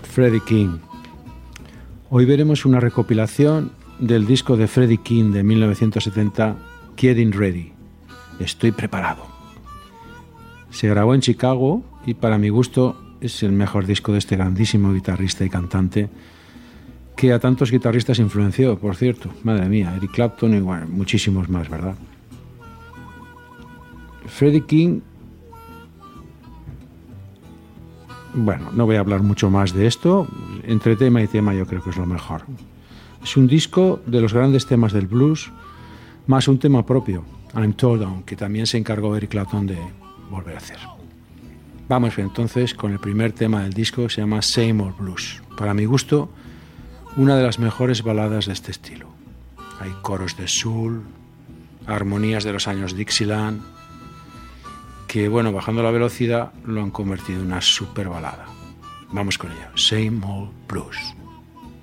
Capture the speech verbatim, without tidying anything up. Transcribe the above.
Freddie King. Hoy veremos una recopilación del disco de Freddie King de mil novecientos setenta, Getting Ready. Estoy preparado. Se grabó en Chicago y para mi gusto es el mejor disco de este grandísimo guitarrista y cantante que a tantos guitarristas influenció, por cierto. Madre mía, Eric Clapton y bueno, muchísimos más, ¿verdad? Freddie King. Bueno, no voy a hablar mucho más de esto. Entre tema y tema yo creo que es lo mejor. Es un disco de los grandes temas del blues, más un tema propio, I'm Tore Down, que también se encargó Eric Clapton de volver a hacer. Vamos entonces con el primer tema del disco, que se llama Same Old Blues. Para mi gusto, una de las mejores baladas de este estilo. Hay coros de soul, armonías de los años Dixieland, que, bueno, bajando la velocidad lo han convertido en una super balada. Vamos con ello. Same Old Blues.